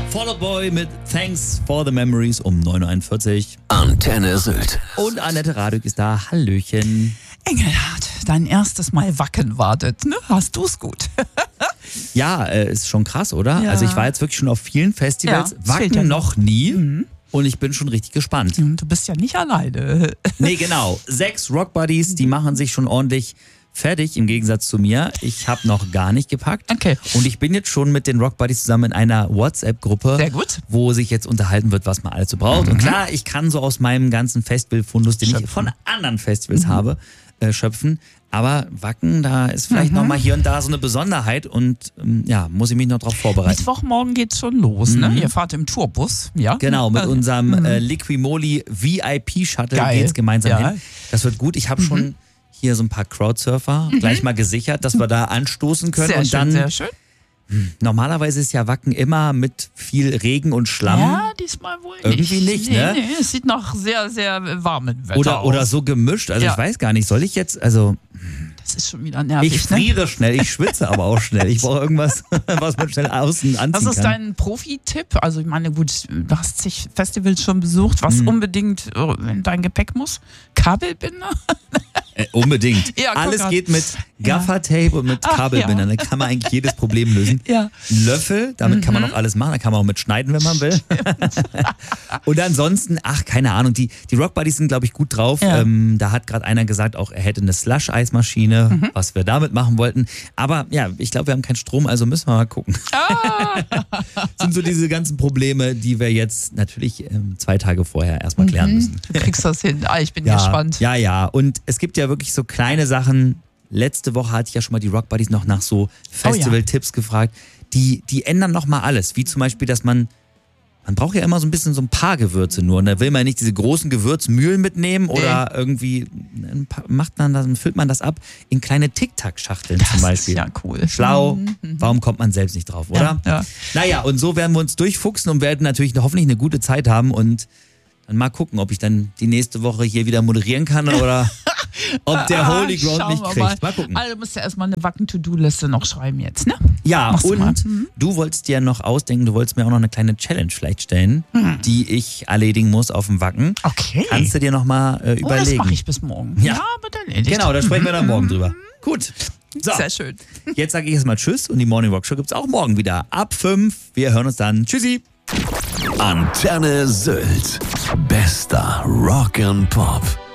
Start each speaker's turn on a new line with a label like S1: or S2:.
S1: Fall Out Boy mit Thanks for the Memories um 9.41 Uhr.
S2: Antenne Sylt.
S1: Und Annette Radück ist da. Hallöchen.
S3: Engelhard, dein erstes Mal Wacken wartet, ne? Hast du's gut?
S1: Ja, ist schon krass, oder?
S3: Ja.
S1: Also ich war jetzt wirklich schon auf vielen Festivals.
S3: Ja, das fehlt ja
S1: Wacken noch nie. Und ich bin schon richtig gespannt.
S3: Du bist ja nicht alleine.
S1: Nee, genau. 6 Rock Buddies, die machen sich schon ordentlich fertig, im Gegensatz zu mir. Ich habe noch gar nicht gepackt.
S3: Okay.
S1: Und ich bin jetzt schon mit den Rock Buddies zusammen in einer WhatsApp-Gruppe,
S3: Sehr gut.
S1: wo sich jetzt unterhalten wird, was man alles so braucht. Und klar, ich kann so aus meinem ganzen Festival-Fundus, den ich von anderen Festivals habe, schöpfen. Aber Wacken, da ist vielleicht nochmal hier und da so eine Besonderheit und ja, muss ich mich noch drauf vorbereiten.
S3: Mittwochmorgen geht's schon los, ne? Ihr fahrt im Tourbus, ja?
S1: Genau, mit unserem Liquimoli VIP-Shuttle
S3: Geil.
S1: geht's gemeinsam
S3: Ja.
S1: hin. Das wird gut. Ich habe schon hier so ein paar Crowdsurfer gleich mal gesichert, dass wir da anstoßen können.
S3: Sehr
S1: und
S3: schön,
S1: dann
S3: sehr schön.
S1: normalerweise ist ja Wacken immer mit viel Regen und Schlamm.
S3: Ja, diesmal wohl
S1: Irgendwie nicht,
S3: nee,
S1: ne?
S3: Nee, es sieht nach sehr, sehr warmen Wetter aus.
S1: Oder so gemischt. Also
S3: Ja.
S1: ich weiß gar nicht, soll ich jetzt, also
S3: Das ist schon wieder nervig,
S1: ich friere schnell, ich schwitze aber auch schnell. Ich brauche irgendwas, was man schnell außen anziehen
S3: Was ist
S1: kann.
S3: dein Profi-Tipp? Also ich meine, gut, du hast zig Festivals schon besucht, was unbedingt in dein Gepäck muss? Kabelbinder?
S1: Unbedingt.
S3: Ja, guck
S1: Alles
S3: grad.
S1: geht mit Gaffertape und mit Kabelbindern. Da kann man eigentlich jedes Problem lösen.
S3: Ja.
S1: Löffel, damit kann man auch alles machen. Da kann man auch mit schneiden, wenn man will. Und ansonsten, keine Ahnung, die Rock Buddies sind, glaube ich, gut drauf.
S3: Ja.
S1: Da hat gerade einer gesagt, auch er hätte eine Slush-Eismaschine, was wir damit machen wollten. Aber ja, ich glaube, wir haben keinen Strom, also müssen wir mal gucken. Sind so diese ganzen Probleme, die wir jetzt natürlich 2 Tage vorher erstmal klären müssen.
S3: Du kriegst das hin. Ich bin gespannt.
S1: Ja. Und es gibt ja wirklich so kleine Sachen. Letzte Woche hatte ich ja schon mal die Rock Buddies noch nach so Festival-Tipps gefragt. Die ändern nochmal alles. Wie zum Beispiel, dass man braucht ja immer so ein paar Gewürze nur. Und da will man nicht diese großen Gewürzmühlen mitnehmen oder irgendwie füllt man das ab in kleine Tic-Tac-Schachteln zum Beispiel.
S3: Das ist ja cool.
S1: Schlau. Warum kommt man selbst nicht drauf, oder?
S3: Ja.
S1: Naja, und so werden wir uns durchfuchsen und werden natürlich hoffentlich eine gute Zeit haben und dann mal gucken, ob ich dann die nächste Woche hier wieder moderieren kann oder ob der Holy Ground mich kriegt. Mal gucken.
S3: Also du musst ja erstmal eine Wacken-To-Do-Liste noch schreiben jetzt, ne?
S1: Ja,
S3: Machst du mal.
S1: und du wolltest dir noch ausdenken, du wolltest mir auch noch eine kleine Challenge vielleicht stellen, die ich erledigen muss auf dem Wacken.
S3: Okay.
S1: Kannst du dir noch mal
S3: das
S1: überlegen?
S3: mache ich bis morgen.
S1: Ja.
S3: Aber dann erledigt.
S1: Genau, da sprechen wir dann morgen drüber. Gut. So,
S3: Sehr schön.
S1: jetzt sage ich erstmal Tschüss und die Morning Rock Show gibt es auch morgen wieder ab 5. Wir hören uns dann. Tschüssi.
S2: Antenne Sylt. Bester Rock and Pop.